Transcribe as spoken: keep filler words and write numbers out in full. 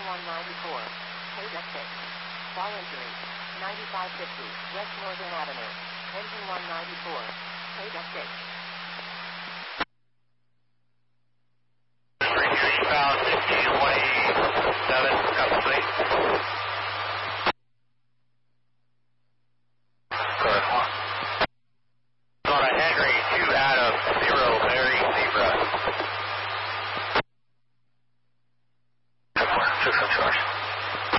one ninety-four. Page exit. Ball injury. ninety-five fifty. West Northern Avenue. Engine one ninety-four. Page exit.